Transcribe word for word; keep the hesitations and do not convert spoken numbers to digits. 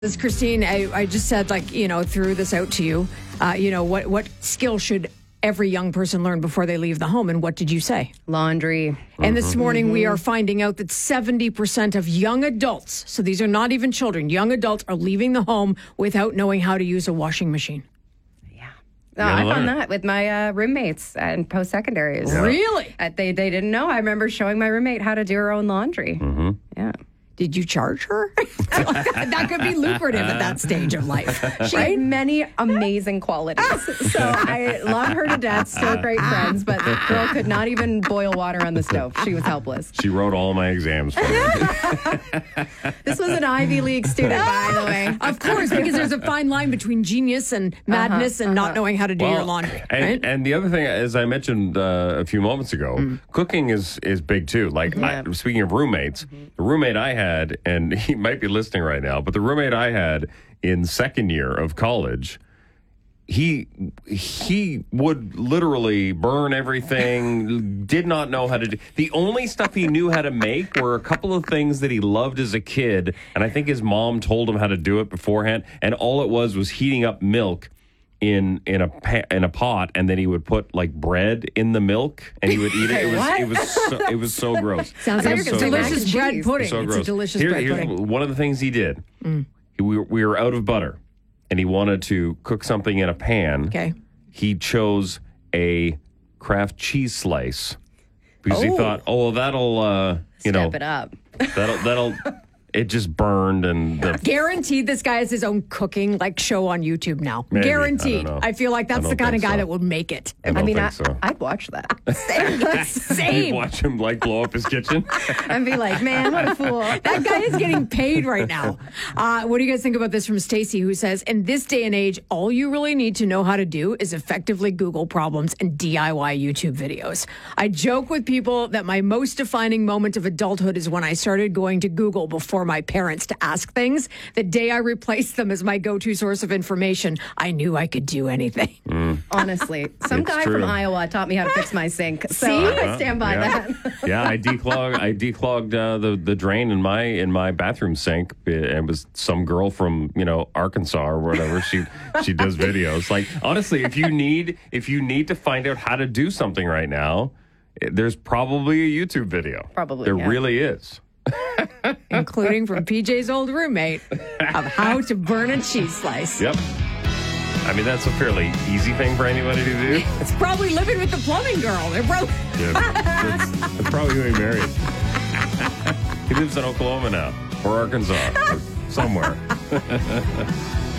This Christine, I, I just said, like, you know, threw this out to you. Uh, you know, what, what skill should every young person learn before they leave the home? And what did you say? Laundry. Mm-hmm. And this morning mm-hmm. we are finding out that seventy percent of young adults, so these are not even children, young adults are leaving the home without knowing how to use a washing machine. Yeah. No, I found that with my uh, roommates in post-secondary. Yeah. Really? Uh, they, they didn't know. I remember showing my roommate how to do her own laundry. Mm-hmm. Yeah. Did you charge her? That could be lucrative at that stage of life. She right? had many amazing qualities. So I love her to death, still great friends, but the girl could not even boil water on the stove. She was helpless. She wrote all my exams for me. This was an Ivy League student, by the way. Of course, because there's a fine line between genius and madness uh-huh, and uh-huh. not knowing how to do well, your laundry. And, right? and the other thing, as I mentioned uh, a few moments ago, mm. cooking is, is big too. Like, yeah. I, speaking of roommates, mm-hmm. the roommate I had, and he might be listening right now, but the roommate I had in second year of college, he he would literally burn everything, did not know how to do. The only stuff he knew how to make were a couple of things that he loved as a kid, and I think his mom told him how to do it beforehand, and all it was was heating up milk in in a pa- in a pot, and then he would put like bread in the milk, and he would eat it. It was it was so, it was so gross. Sounds like so delicious gross. bread pudding. So it's gross. a delicious Here, bread here's pudding. One of the things he did. Mm. We were, we were out of butter, and he wanted to cook something in a pan. Okay. He chose a Kraft cheese slice because oh. he thought, oh, well, that'll uh, you Step know, it up. That'll that'll. It just burned and the guaranteed this guy has his own cooking like show on YouTube now. Maybe. Guaranteed. I, I feel like that's the kind of guy so. that would make it. I, I mean, I, so. I'd watch that. Same. Same. You'd watch him like blow up his kitchen and be like, man, what a fool. That guy is getting paid right now. Uh, what do you guys think about this from Stacy, who says, in this day and age, all you really need to know how to do is effectively Google problems and D I Y YouTube videos. I joke with people that my most defining moment of adulthood is when I started going to Google before my parents to ask things. The day I replaced them as my go-to source of information, I knew I could do anything. Mm. Honestly, some it's guy true. from Iowa taught me how to fix my sink. So See? I stand by yeah. that. Yeah, I declogged. I declogged uh, the the drain in my in my bathroom sink. It was some girl from you know Arkansas or whatever. She she does videos. Like honestly, if you need if you need to find out how to do something right now, there's probably a YouTube video. Probably there yeah. really is. Including from P J's old roommate of how to burn a cheese slice. Yep. I mean, that's a fairly easy thing for anybody to do. It's probably living with the plumbing girl. They're broke. Yeah, that's, that's probably who he married. He lives in Oklahoma now, or Arkansas, or somewhere.